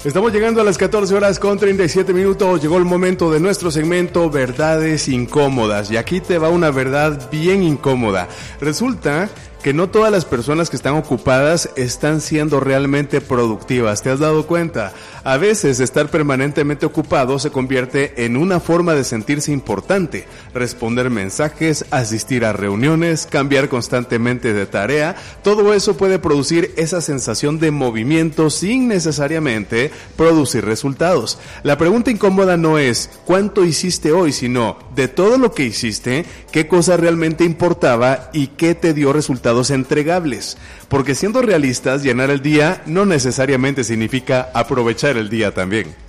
Estamos llegando a las 14 horas con 37 minutos. Llegó el momento de nuestro segmento Verdades Incómodas. Y aquí te va una verdad bien incómoda. Resulta que no todas las personas que están ocupadas están siendo realmente productivas. ¿Te has dado cuenta? A veces estar permanentemente ocupado se convierte en una forma de sentirse importante. Responder mensajes, asistir a reuniones, cambiar constantemente de tarea, todo eso puede producir esa sensación de movimiento sin necesariamente producir resultados. La pregunta incómoda no es ¿cuánto hiciste hoy?, sino de todo lo que hiciste, ¿qué cosa realmente importaba y qué te dio resultados entregables? Porque siendo realistas, llenar el día no necesariamente significa aprovechar el día también.